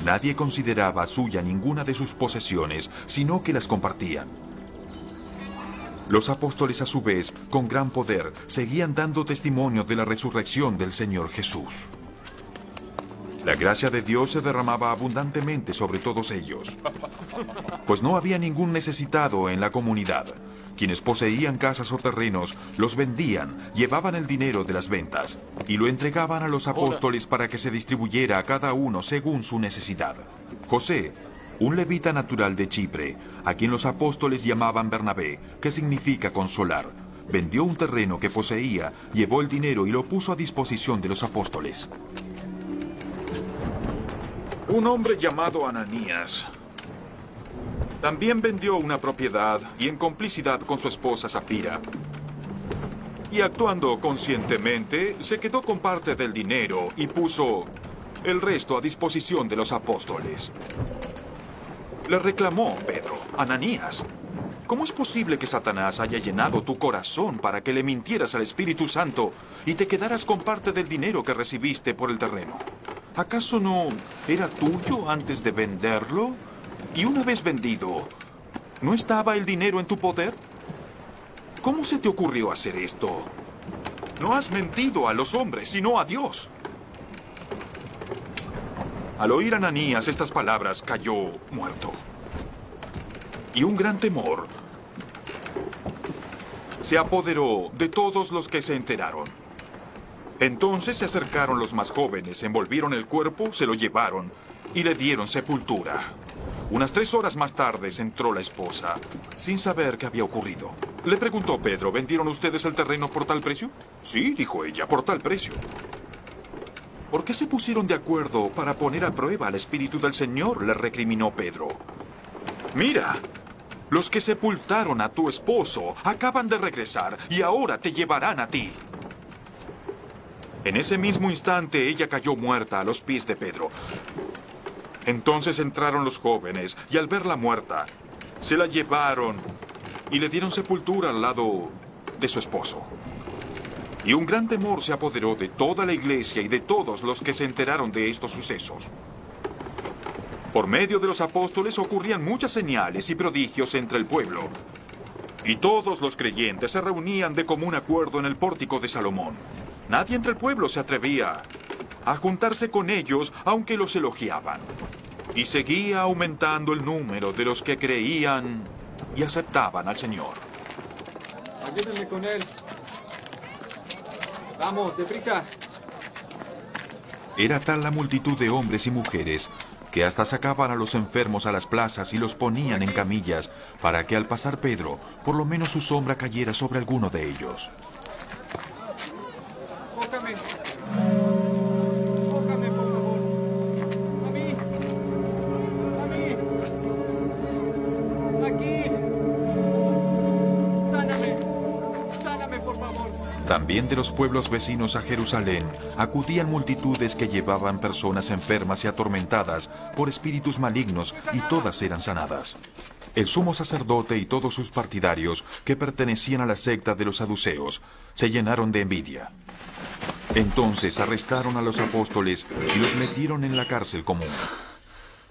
Nadie consideraba suya ninguna de sus posesiones, sino que las compartían. Los apóstoles, a su vez, con gran poder, seguían dando testimonio de la resurrección del Señor Jesús. La gracia de Dios se derramaba abundantemente sobre todos ellos, pues no había ningún necesitado en la comunidad. Quienes poseían casas o terrenos los vendían, llevaban el dinero de las ventas y lo entregaban a los apóstoles para que se distribuyera a cada uno según su necesidad. José, un levita natural de Chipre, a quien los apóstoles llamaban Bernabé, que significa consolar, vendió un terreno que poseía, llevó el dinero y lo puso a disposición de los apóstoles. Un hombre llamado Ananías también vendió una propiedad y en complicidad con su esposa Safira. Y actuando conscientemente, se quedó con parte del dinero y puso el resto a disposición de los apóstoles. Le reclamó Pedro: Ananías, ¿cómo es posible que Satanás haya llenado tu corazón para que le mintieras al Espíritu Santo y te quedaras con parte del dinero que recibiste por el terreno? ¿Acaso no era tuyo antes de venderlo? Y una vez vendido, ¿no estaba el dinero en tu poder? ¿Cómo se te ocurrió hacer esto? No has mentido a los hombres, sino a Dios. Al oír Ananías estas palabras, cayó muerto. Y un gran temor se apoderó de todos los que se enteraron. Entonces se acercaron los más jóvenes, envolvieron el cuerpo, se lo llevaron y le dieron sepultura. Unas 3 horas más tarde entró la esposa, sin saber qué había ocurrido. Le preguntó Pedro: ¿vendieron ustedes el terreno por tal precio? Sí, dijo ella, por tal precio. ¿Por qué se pusieron de acuerdo para poner a prueba al Espíritu del Señor?, le recriminó Pedro. Mira, los que sepultaron a tu esposo acaban de regresar y ahora te llevarán a ti. En ese mismo instante ella cayó muerta a los pies de Pedro. Entonces entraron los jóvenes y al verla muerta, se la llevaron y le dieron sepultura al lado de su esposo. Y un gran temor se apoderó de toda la iglesia y de todos los que se enteraron de estos sucesos. Por medio de los apóstoles ocurrían muchas señales y prodigios entre el pueblo. Y todos los creyentes se reunían de común acuerdo en el pórtico de Salomón. Nadie entre el pueblo se atrevía a juntarse con ellos, aunque los elogiaban. Y seguía aumentando el número de los que creían y aceptaban al Señor. Ayúdenme con él. Vamos, deprisa. Era tal la multitud de hombres y mujeres que hasta sacaban a los enfermos a las plazas y los ponían en camillas para que al pasar Pedro, por lo menos su sombra cayera sobre alguno de ellos. Tócame. Tócame, por favor. A mí. A mí. Aquí. Sáname. Sáname, por favor. También de los pueblos vecinos a Jerusalén acudían multitudes que llevaban personas enfermas y atormentadas por espíritus malignos, y todas eran sanadas. El sumo sacerdote y todos sus partidarios, que pertenecían a la secta de los saduceos, se llenaron de envidia. Entonces arrestaron a los apóstoles y los metieron en la cárcel común.